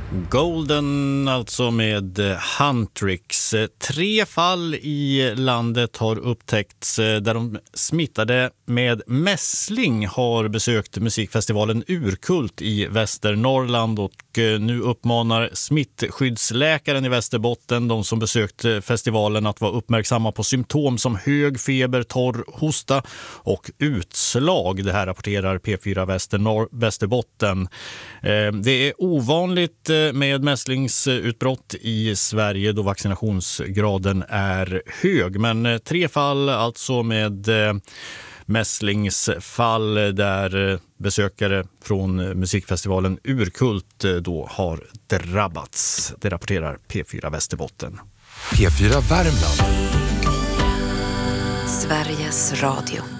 Golden alltså med Huntrix. 3 fall i landet har upptäckts där de smittade med mässling har besökt musikfestivalen Urkult i Västernorrland, och nu uppmanar smittskyddsläkaren i Västerbotten de som besökt festivalen att vara uppmärksamma på symptom som hög feber, torr hosta och utslag. Det här rapporterar P4 Västerbotten. Det är ovanligt med mässlingsutbrott i Sverige då vaccinationsgraden är hög, men 3 fall alltså med mässlingsfall där besökare från musikfestivalen Urkult då har drabbats. Det rapporterar P4 Västerbotten. P4 Värmland. Sveriges Radio.